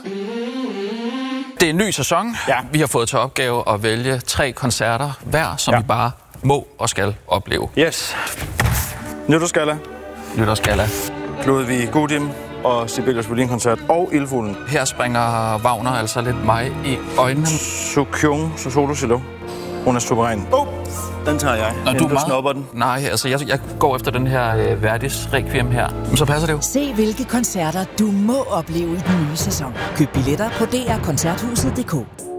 Det er en ny sæson. Ja. Vi har fået til opgave at vælge 3 koncerter hver, som vi bare må og skal opleve. Yes. Nytårsgalla, Nytårsgalla. Ludwig Gudim og Sibelius Violinkoncert og Ildfuglen. Her springer Wagner altså lidt mig i øjnene. Sukyung Solo Cello. Hun er suveræn. Den tager jeg. Og du snupper den. Nej, altså jeg går efter den her Verdis Requiem her. Så passer det jo. Se hvilke koncerter du må opleve i den nye sæson. Køb billetter på drkoncerthuset.dk.